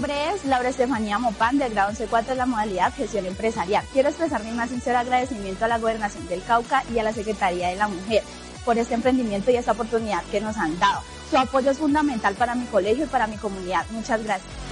nombre es Laura Estefanía Mopán, del grado 11-4 de la modalidad Gestión Empresarial. Quiero expresar mi más sincero agradecimiento a la Gobernación del Cauca y a la Secretaría de la Mujer por este emprendimiento y esta oportunidad que nos han dado. Su apoyo es fundamental para mi colegio y para mi comunidad. Muchas gracias.